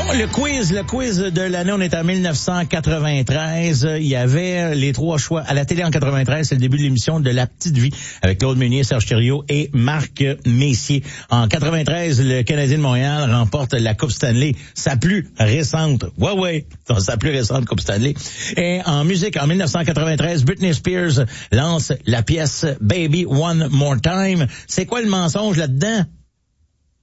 Le quiz de l'année, on est en 1993. Il y avait les trois choix. À la télé en 93, c'est le début de l'émission de La Petite Vie avec Claude Meunier, Serge Thériault et Marc Messier. En 93, le Canadien de Montréal remporte la Coupe Stanley, sa plus récente. Sa plus récente Coupe Stanley. Et en musique, en 1993, Britney Spears lance la pièce Baby One More Time. C'est quoi le mensonge là-dedans?